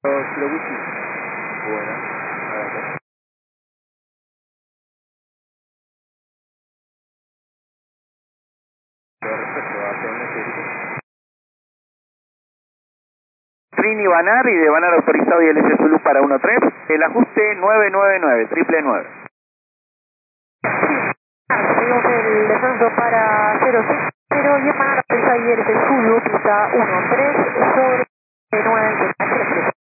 Shiroguchi. Bueno, adelante. Perfecto, ¿hacia dónde se dirige? Trini Banar y de Banar autorizado y el S Zulu para 13. El ajuste 999, triple 9. Seguimos el descenso para 06 y el Banar autorizado y el S Zulu pista 13 sobre 9.